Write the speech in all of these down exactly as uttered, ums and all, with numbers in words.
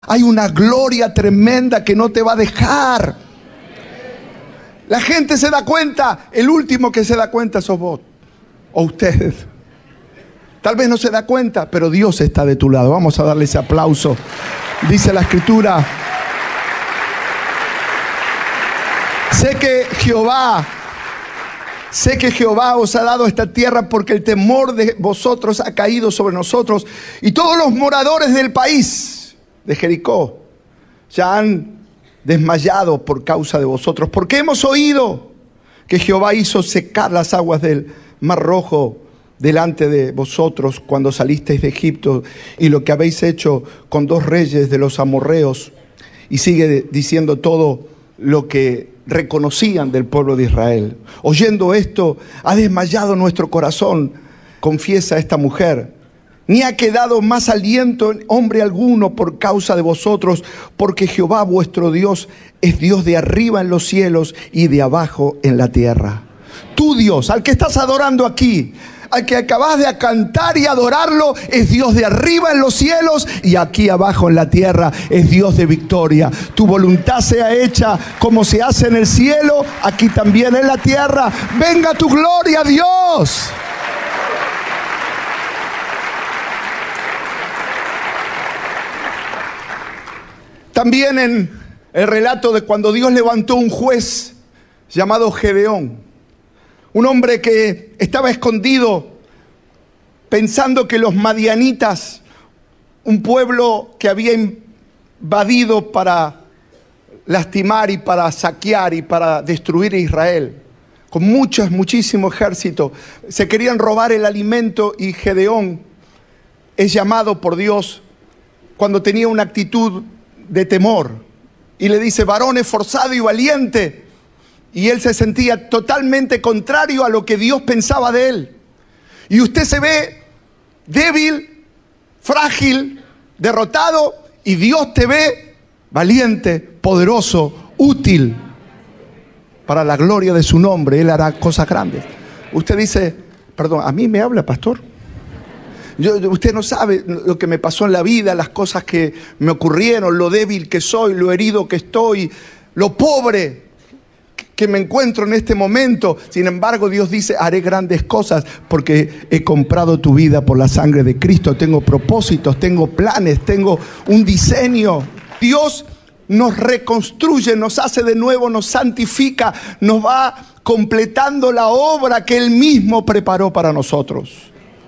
Hay una gloria tremenda que no te va a dejar. La gente se da cuenta. El último que se da cuenta sos vos o usted. Tal vez no se da cuenta, pero Dios está de tu lado. Vamos a darle ese aplauso. Dice la Escritura: sé que Jehová, sé que Jehová os ha dado esta tierra, porque el temor de vosotros ha caído sobre nosotros, y todos los moradores del país de Jericó ya han desmayado por causa de vosotros, porque hemos oído que Jehová hizo secar las aguas del Mar Rojo delante de vosotros cuando salisteis de Egipto, y lo que habéis hecho con dos reyes de los amorreos. Y sigue diciendo todo lo que reconocían del pueblo de Israel. Oyendo esto, ha desmayado nuestro corazón, confiesa esta mujer, ni ha quedado más aliento en hombre alguno por causa de vosotros, porque Jehová vuestro Dios es Dios de arriba en los cielos y de abajo en la tierra. Tu Dios, al que estás adorando aquí, al que acabas de cantar y adorarlo, es Dios de arriba en los cielos, y aquí abajo en la tierra es Dios de victoria. Tu voluntad sea hecha como se hace en el cielo, aquí también en la tierra. Venga tu gloria, Dios. También en el relato de cuando Dios levantó un juez llamado Gedeón, un hombre que estaba escondido pensando que los madianitas, un pueblo que había invadido para lastimar y para saquear y para destruir a Israel, con muchos, muchísimo ejército, se querían robar el alimento, y Gedeón es llamado por Dios cuando tenía una actitud de temor, y le dice: varón esforzado y valiente. Y él se sentía totalmente contrario a lo que Dios pensaba de él. Y usted se ve débil, frágil, derrotado, y Dios te ve valiente, poderoso, útil para la gloria de su nombre. Él hará cosas grandes. Usted dice: perdón, ¿a mí me habla, pastor? Yo, usted no sabe lo que me pasó en la vida, las cosas que me ocurrieron, lo débil que soy, lo herido que estoy, lo pobre que me encuentro en este momento. Sin embargo, Dios dice: haré grandes cosas, porque he comprado tu vida por la sangre de Cristo. Tengo propósitos, tengo planes, tengo un diseño. Dios nos reconstruye, nos hace de nuevo, nos santifica, nos va completando la obra que Él mismo preparó para nosotros.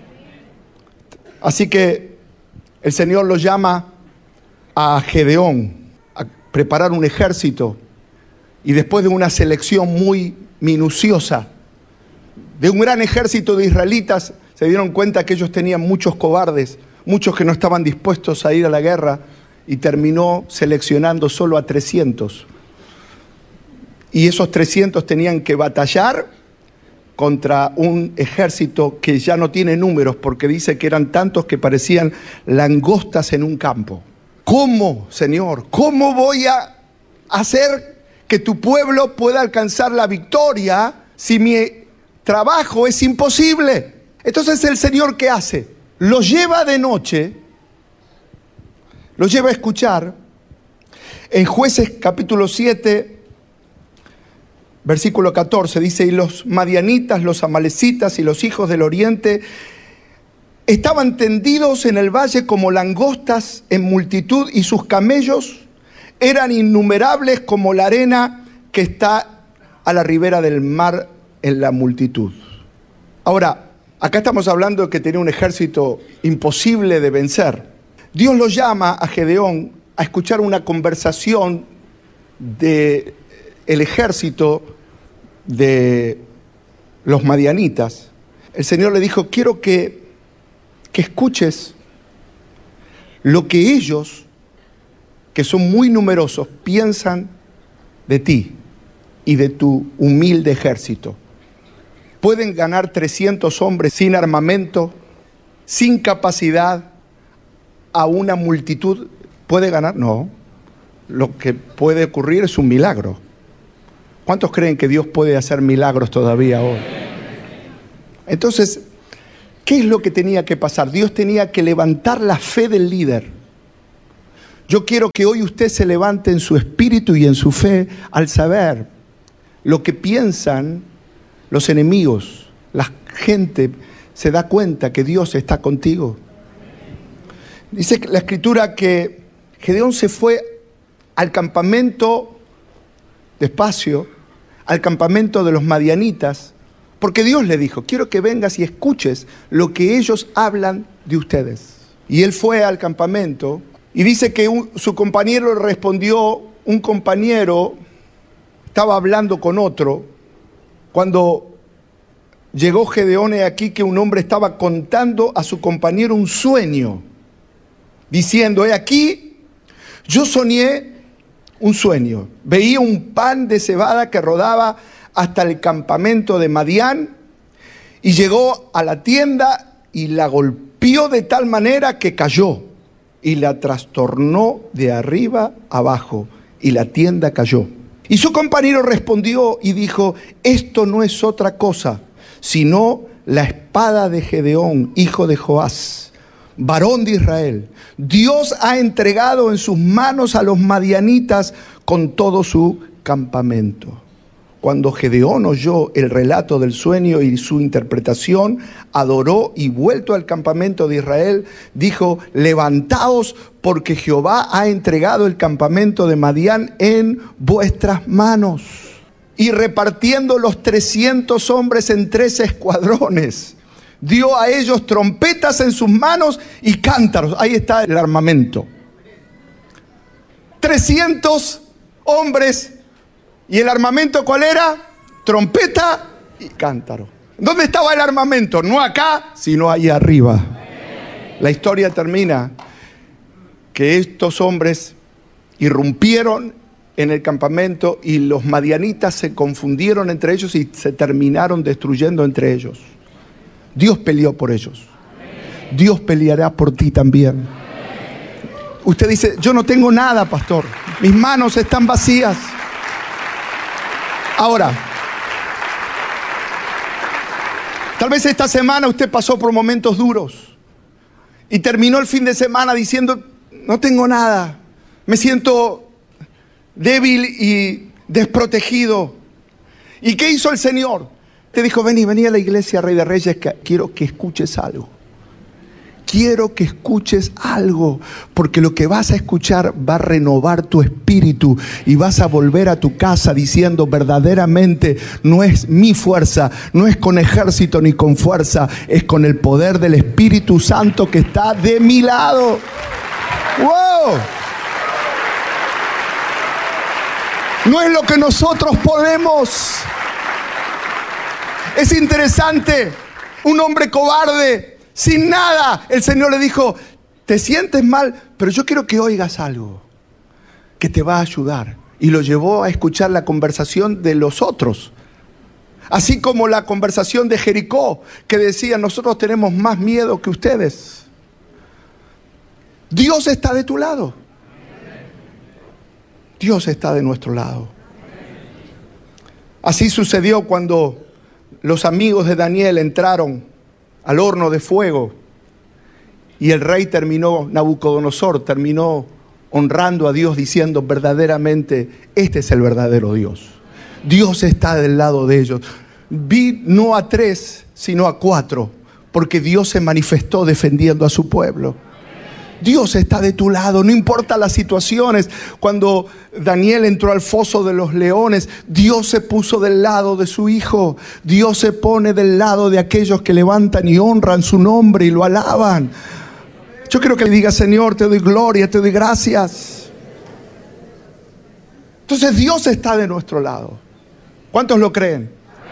Así que el Señor lo llama a Gedeón a preparar un ejército, y después de una selección muy minuciosa de un gran ejército de israelitas, se dieron cuenta que ellos tenían muchos cobardes, muchos que no estaban dispuestos a ir a la guerra, y terminó seleccionando solo a trescientos. Y esos trescientos tenían que batallar contra un ejército que ya no tiene números, porque dice que eran tantos que parecían langostas en un campo. ¿Cómo, Señor? ¿Cómo voy a hacer que tu pueblo pueda alcanzar la victoria si mi trabajo es imposible? Entonces el Señor, ¿qué hace? Los lleva de noche, los lleva a escuchar. En Jueces capítulo siete, versículo catorce, dice: y los madianitas, los amalecitas y los hijos del oriente estaban tendidos en el valle como langostas en multitud, y sus camellos eran innumerables como la arena que está a la ribera del mar en la multitud. Ahora, acá estamos hablando de que tenía un ejército imposible de vencer. Dios lo llama a Gedeón a escuchar una conversación de el ejército de los madianitas. El Señor le dijo: quiero que, que escuches lo que ellos, que son muy numerosos, piensan de ti y de tu humilde ejército. Pueden ganar trescientos hombres sin armamento, sin capacidad, a una multitud. ¿Puede ganar? No. Lo que puede ocurrir es un milagro. ¿Cuántos creen que Dios puede hacer milagros todavía hoy? Entonces, ¿qué es lo que tenía que pasar? Dios tenía que levantar la fe del líder. Yo quiero que hoy usted se levante en su espíritu y en su fe al saber lo que piensan los enemigos. La gente se da cuenta que Dios está contigo. Dice la Escritura que Gedeón se fue al campamento, despacio, al campamento de los madianitas, porque Dios le dijo, quiero que vengas y escuches lo que ellos hablan de ustedes. Y él fue al campamento y dice que un, su compañero le respondió, un compañero estaba hablando con otro, cuando llegó Gedeón, he aquí que un hombre estaba contando a su compañero un sueño, diciendo, he aquí, yo soñé un sueño, veía un pan de cebada que rodaba hasta el campamento de Madián y llegó a la tienda y la golpeó de tal manera que cayó y la trastornó de arriba abajo y la tienda cayó. Y su compañero respondió y dijo, esto no es otra cosa, sino la espada de Gedeón, hijo de Joás, varón de Israel. Dios ha entregado en sus manos a los madianitas con todo su campamento. Cuando Gedeón oyó el relato del sueño y su interpretación, adoró y vuelto al campamento de Israel, dijo, levantaos porque Jehová ha entregado el campamento de Madián en vuestras manos. Y repartiendo los trescientos hombres en tres escuadrones, dio a ellos trompetas en sus manos y cántaros. Ahí está el armamento. trescientos hombres. ¿Y el armamento cuál era? Trompeta y cántaro. ¿Dónde estaba el armamento? No acá, sino ahí arriba. La historia termina que estos hombres irrumpieron en el campamento y los madianitas se confundieron entre ellos y se terminaron destruyendo entre ellos. Dios peleó por ellos. Dios peleará por ti también. Usted dice, yo no tengo nada, pastor. Mis manos están vacías. Ahora, tal vez esta semana usted pasó por momentos duros y terminó el fin de semana diciendo, no tengo nada, me siento débil y desprotegido. ¿Y qué hizo el Señor? Te dijo, vení, vení a la iglesia, Rey de Reyes, que quiero que escuches algo. Quiero que escuches algo, porque lo que vas a escuchar va a renovar tu espíritu y vas a volver a tu casa diciendo, verdaderamente no es mi fuerza, no es con ejército ni con fuerza, es con el poder del Espíritu Santo que está de mi lado. ¡Wow! No es lo que nosotros podemos. Es interesante, un hombre cobarde, sin nada, el Señor le dijo, te sientes mal, pero yo quiero que oigas algo que te va a ayudar. Y lo llevó a escuchar la conversación de los otros. Así como la conversación de Jericó, que decía, nosotros tenemos más miedo que ustedes. Dios está de tu lado. Dios está de nuestro lado. Así sucedió cuando los amigos de Daniel entraron al horno de fuego y el rey terminó, Nabucodonosor terminó honrando a Dios diciendo, verdaderamente este es el verdadero Dios. Dios está del lado de ellos. Vi no a tres sino a cuatro, porque Dios se manifestó defendiendo a su pueblo. Dios está de tu lado, no importa las situaciones. Cuando Daniel entró al foso de los leones, Dios se puso del lado de su hijo. Dios se pone del lado de aquellos que levantan y honran su nombre y lo alaban. Yo quiero que le diga, Señor, te doy gloria, te doy gracias. Entonces Dios está de nuestro lado. ¿Cuántos lo creen?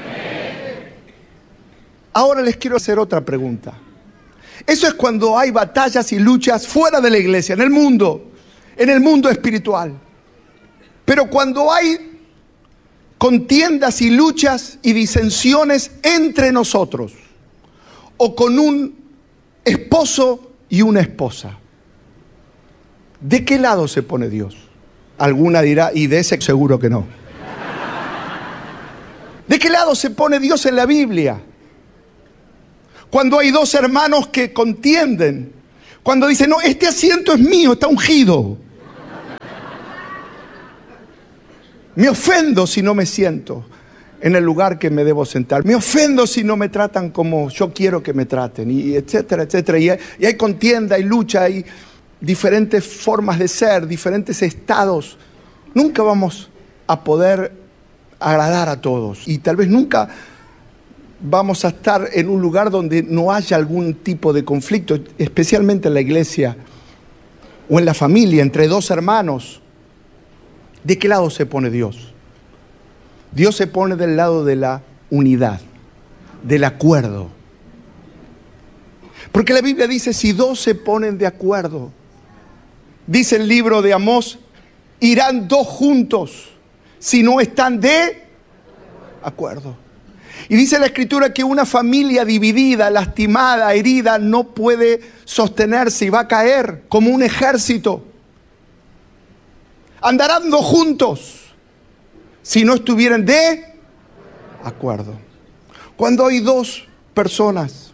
Ahora les quiero hacer otra pregunta. Eso es cuando hay batallas y luchas fuera de la iglesia, en el mundo, en el mundo espiritual. Pero cuando hay contiendas y luchas y disensiones entre nosotros, o con un esposo y una esposa, ¿de qué lado se pone Dios? Alguna dirá, y de ese seguro que no. ¿De qué lado se pone Dios en la Biblia? Cuando hay dos hermanos que contienden, cuando dicen, no, este asiento es mío, está ungido. Me ofendo si no me siento en el lugar que me debo sentar. Me ofendo si no me tratan como yo quiero que me traten, y etcétera, etcétera. Y hay, y hay contienda, hay lucha, hay diferentes formas de ser, diferentes estados. Nunca vamos a poder agradar a todos. Y tal vez nunca vamos a estar en un lugar donde no haya algún tipo de conflicto, especialmente en la iglesia o en la familia, entre dos hermanos. ¿De qué lado se pone Dios? Dios se pone del lado de la unidad, del acuerdo. Porque la Biblia dice, si dos se ponen de acuerdo, dice el libro de Amós, irán dos juntos si no están de acuerdo. Y dice la Escritura que una familia dividida, lastimada, herida, no puede sostenerse y va a caer como un ejército. Andarán dos juntos si no estuvieran de acuerdo. Cuando hay dos personas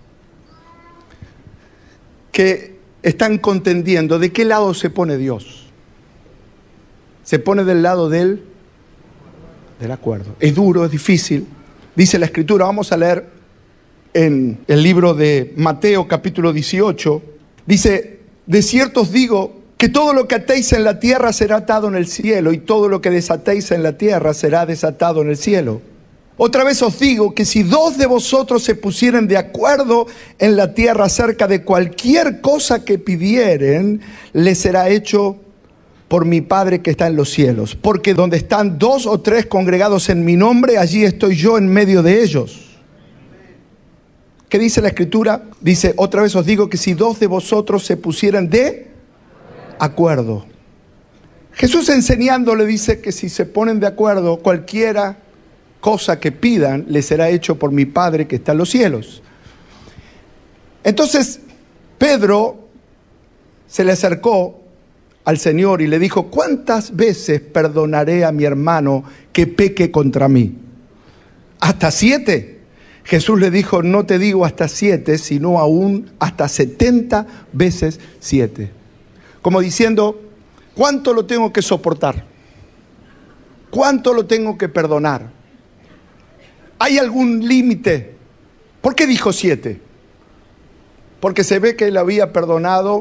que están contendiendo, ¿de qué lado se pone Dios? Se pone del lado del, del acuerdo. Es duro, es difícil. Dice la Escritura, vamos a leer en el libro de Mateo capítulo dieciocho. Dice, de cierto os digo que todo lo que atéis en la tierra será atado en el cielo, y todo lo que desatéis en la tierra será desatado en el cielo. Otra vez os digo que si dos de vosotros se pusieren de acuerdo en la tierra acerca de cualquier cosa que pidieren, les será hecho por mi Padre que está en los cielos. Porque donde están dos o tres congregados en mi nombre, allí estoy yo en medio de ellos. ¿Qué dice la Escritura? Dice, otra vez os digo que si dos de vosotros se pusieran de acuerdo. Jesús enseñando le dice que si se ponen de acuerdo, cualquiera cosa que pidan les será hecho por mi Padre que está en los cielos. Entonces Pedro se le acercó al Señor y le dijo, ¿cuántas veces perdonaré a mi hermano que peque contra mí? ¿Hasta siete? Jesús le dijo, no te digo hasta siete, sino aún hasta setenta veces siete. Como diciendo, ¿cuánto lo tengo que soportar? ¿Cuánto lo tengo que perdonar? ¿Hay algún límite? ¿Por qué dijo siete? Porque se ve que él había perdonado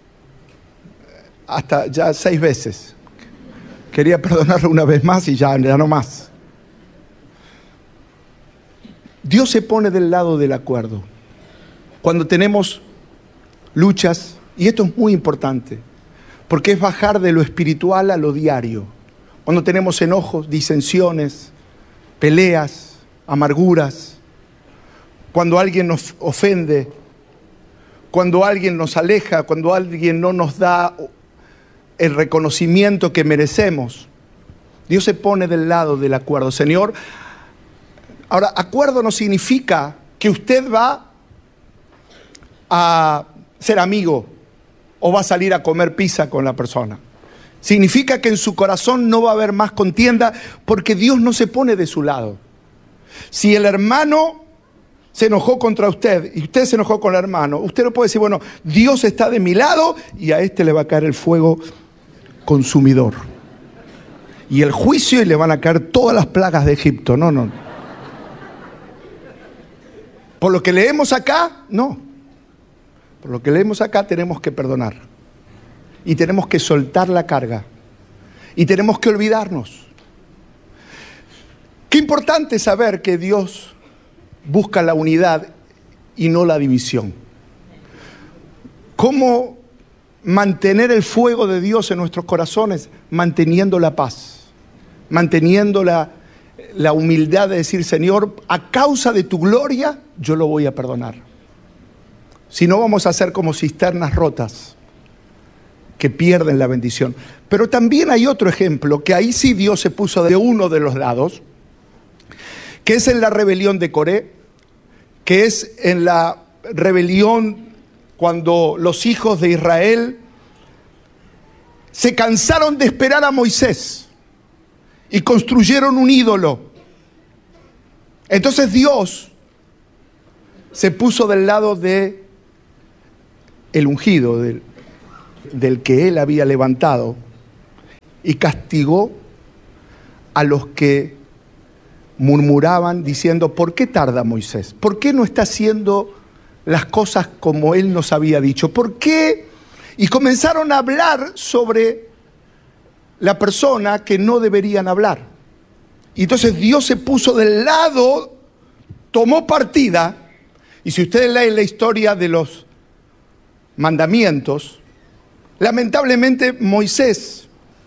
hasta ya seis veces. Quería perdonarlo una vez más y ya, ya no más. Dios se pone del lado del acuerdo. Cuando tenemos luchas, y esto es muy importante, porque es bajar de lo espiritual a lo diario. Cuando tenemos enojos, disensiones, peleas, amarguras, cuando alguien nos ofende, cuando alguien nos aleja, cuando alguien no nos da el reconocimiento que merecemos, Dios se pone del lado del acuerdo. Señor, ahora, acuerdo no significa que usted va a ser amigo o va a salir a comer pizza con la persona. Significa que en su corazón no va a haber más contienda, porque Dios no se pone de su lado. Si el hermano se enojó contra usted y usted se enojó con el hermano, usted no puede decir, bueno, Dios está de mi lado y a este le va a caer el fuego consumidor y el juicio y le van a caer todas las plagas de Egipto. No, no. Por lo que leemos acá, no. Por lo que leemos acá, tenemos que perdonar. Y tenemos que soltar la carga. Y tenemos que olvidarnos. Qué importante saber que Dios busca la unidad y no la división. ¿Cómo mantener el fuego de Dios en nuestros corazones? Manteniendo la paz. Manteniendo la, la humildad de decir, Señor, a causa de tu gloria, yo lo voy a perdonar. Si no, vamos a ser como cisternas rotas que pierden la bendición. Pero también hay otro ejemplo, que ahí sí Dios se puso de uno de los lados, que es en la rebelión de Coré, que es en la rebelión cuando los hijos de Israel se cansaron de esperar a Moisés y construyeron un ídolo. Entonces Dios se puso del lado de el ungido, del, del que él había levantado, y castigó a los que murmuraban diciendo: ¿por qué tarda Moisés? ¿Por qué no está haciendo las cosas como él nos había dicho? ¿Por qué? Y comenzaron a hablar sobre la persona que no deberían hablar. Y entonces Dios se puso del lado, tomó partida. Y si ustedes leen la historia de los mandamientos, lamentablemente Moisés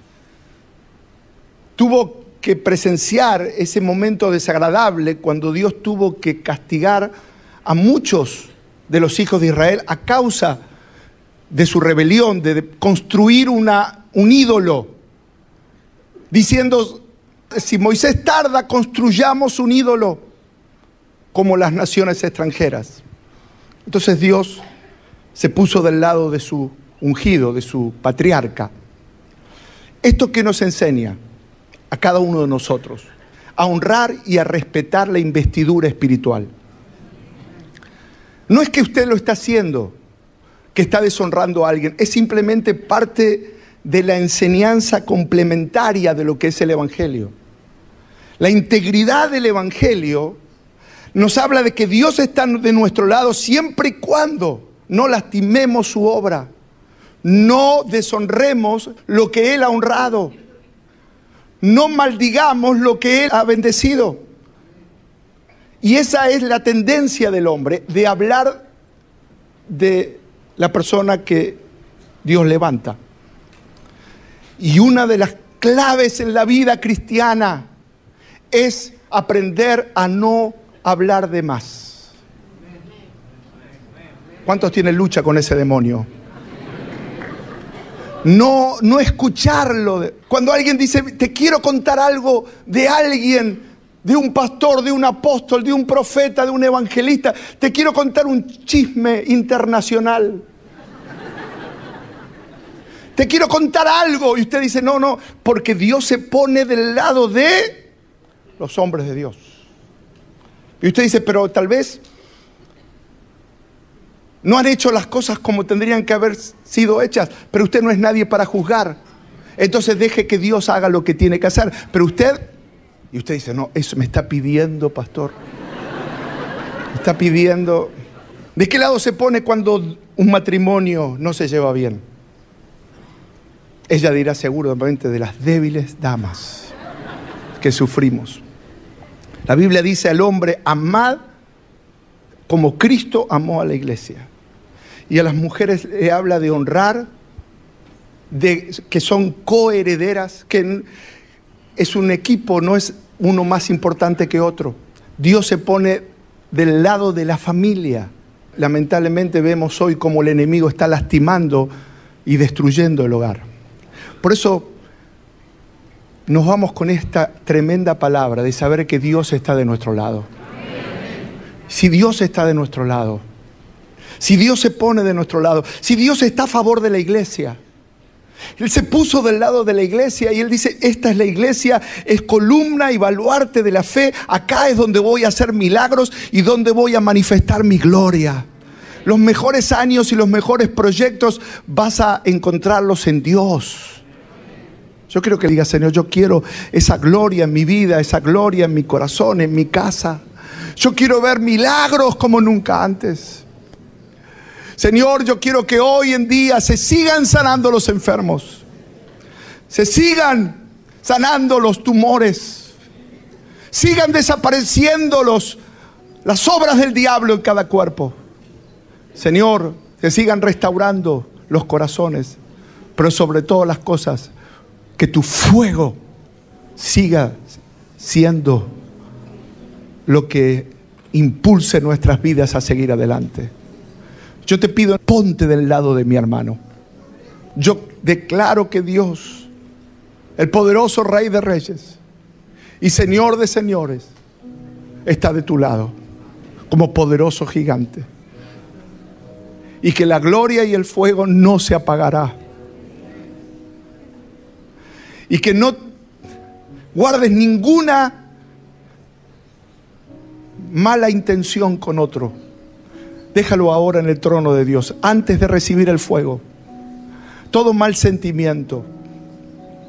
tuvo que presenciar ese momento desagradable cuando Dios tuvo que castigar a muchos de los hijos de Israel a causa de su rebelión, de construir una, un ídolo, diciendo: si Moisés tarda, construyamos un ídolo como las naciones extranjeras. Entonces Dios se puso del lado de su ungido, de su patriarca. ¿Esto qué nos enseña a cada uno de nosotros? A honrar y a respetar la investidura espiritual. No es que usted lo está haciendo, que está deshonrando a alguien, es simplemente parte de la enseñanza complementaria de lo que es el Evangelio. La integridad del Evangelio nos habla de que Dios está de nuestro lado siempre y cuando no lastimemos su obra, no deshonremos lo que Él ha honrado, no maldigamos lo que Él ha bendecido. Y esa es la tendencia del hombre, de hablar de la persona que Dios levanta. Y una de las claves en la vida cristiana es aprender a no hablar de más. ¿Cuántos tienen lucha con ese demonio? No, no escucharlo. Cuando alguien dice: te quiero contar algo de alguien, de un pastor, de un apóstol, de un profeta, de un evangelista, te quiero contar un chisme internacional. Te quiero contar algo. Y usted dice: no, no, porque Dios se pone del lado de los hombres de Dios. Y usted dice: pero tal vez no han hecho las cosas como tendrían que haber sido hechas. Pero usted no es nadie para juzgar. Entonces deje que Dios haga lo que tiene que hacer. Pero usted, y usted dice: no, eso me está pidiendo, pastor. Me está pidiendo. ¿De qué lado se pone cuando un matrimonio no se lleva bien? Ella dirá seguramente: de las débiles damas que sufrimos. La Biblia dice al hombre: amad como Cristo amó a la iglesia. Y a las mujeres le habla de honrar, de que son coherederas, que es un equipo, no es uno más importante que otro. Dios se pone del lado de la familia. Lamentablemente vemos hoy cómo el enemigo está lastimando y destruyendo el hogar. Por eso nos vamos con esta tremenda palabra de saber que Dios está de nuestro lado. Si Dios está de nuestro lado, si Dios se pone de nuestro lado, si Dios está a favor de la iglesia. Él se puso del lado de la iglesia y Él dice: esta es la iglesia, es columna y baluarte de la fe. Acá es donde voy a hacer milagros y donde voy a manifestar mi gloria. Los mejores años y los mejores proyectos vas a encontrarlos en Dios. Yo quiero que diga: Señor, yo quiero esa gloria en mi vida, esa gloria en mi corazón, en mi casa. Yo quiero ver milagros como nunca antes. Señor, yo quiero que hoy en día se sigan sanando los enfermos, se sigan sanando los tumores, sigan desapareciendo los, las obras del diablo en cada cuerpo. Señor, se sigan restaurando los corazones, pero sobre todas las cosas, que tu fuego siga siendo lo que impulse nuestras vidas a seguir adelante. Yo te pido, ponte del lado de mi hermano. Yo declaro que Dios, el poderoso Rey de Reyes y Señor de Señores, está de tu lado como poderoso gigante. Y que la gloria y el fuego no se apagará. Y que no guardes ninguna mala intención con otro. Déjalo ahora en el trono de Dios, antes de recibir el fuego. Todo mal sentimiento,